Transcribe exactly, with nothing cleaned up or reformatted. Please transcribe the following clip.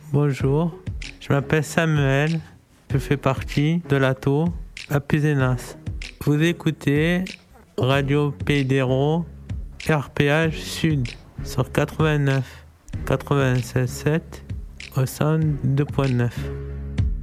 Bonjour, je m'appelle Samuel, je fais partie de l'A T O à Puzenas. Vous écoutez Radio Pays d'Hérault, R P H Sud sur quatre-vingt-neuf, quatre-vingt-seize virgule sept au cent deux point neuf.